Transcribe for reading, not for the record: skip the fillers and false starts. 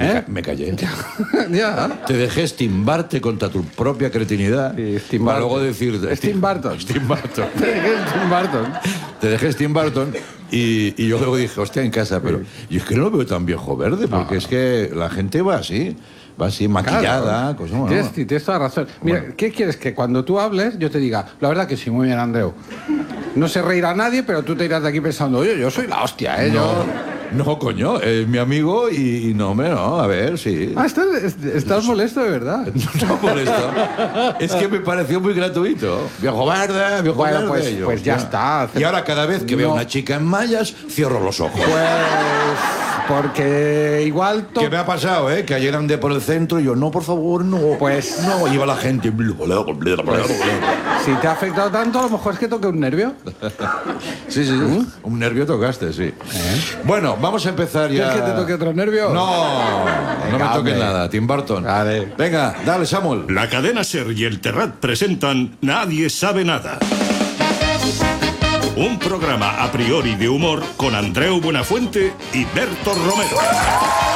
Me callé. Ya. Te dejé estimbarte contra tu propia cretinidad. Sí, Steve para Barton. luego decir... Steve Barton. Steve Barton. Tim Burton. Te dejé Steve Barton y yo luego dije, hostia, en casa, pero... Y es que no lo veo tan viejo verde, porque es que la gente va así maquillada, Claro. cosas, ¿no? Tienes toda razón. Mira, Bueno. ¿qué quieres? Que cuando tú hables yo te diga, la verdad que sí, muy bien, Andreu. No se reirá nadie, pero tú te irás de aquí pensando, oye, yo soy la hostia, ¿eh? No, coño, es mi amigo y no, hombre, no, a ver, sí. Ah, estás molesto de verdad. No por esto. Es que me pareció muy gratuito. Viejo verde, viejo Bueno, verde. pues ya está. Y ahora cada vez que veo No. a una chica en mallas, cierro los ojos. Pues porque igual... ¿Qué me ha pasado, que ayer andé por el centro y yo, no, por favor, no. Pues- No, iba la gente. Si te ha afectado tanto, a lo mejor es que toque un nervio. Sí, un nervio tocaste, sí. Bueno, vamos a empezar ya. ¿Quieres que te toque otro nervio? No me Venga, toques hombre. nada, Tim Burton. Vale. Venga, dale, Samuel. La cadena SER y el Terrat presentan Nadie sabe nada. Un programa a priori de humor con Andreu Buenafuente y Berto Romero.